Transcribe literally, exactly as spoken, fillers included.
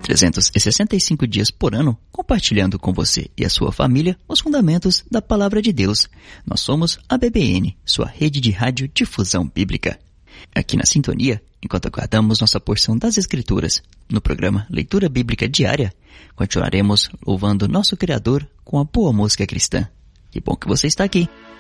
trezentos e sessenta e cinco dias por ano, compartilhando com você e a sua família os fundamentos da Palavra de Deus. Nós somos a B B N, sua rede de rádio difusão bíblica. Aqui na sintonia, enquanto aguardamos nossa porção das Escrituras, no programa Leitura Bíblica Diária, continuaremos louvando nosso Criador com a boa música cristã. Que bom que você está aqui.